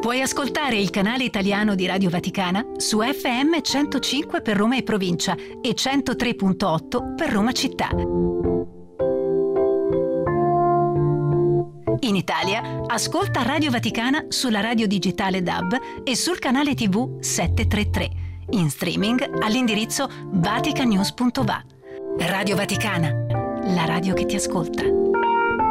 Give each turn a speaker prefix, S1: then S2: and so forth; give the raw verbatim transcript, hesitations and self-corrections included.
S1: Puoi ascoltare il canale italiano di Radio Vaticana su F M centocinque per Roma e provincia e centotré virgola otto per Roma città. In Italia, ascolta Radio Vaticana sulla radio digitale D A B e sul canale tivù settecentotrentatré. In streaming all'indirizzo vaticanews punto va. Radio Vaticana, la radio che ti ascolta.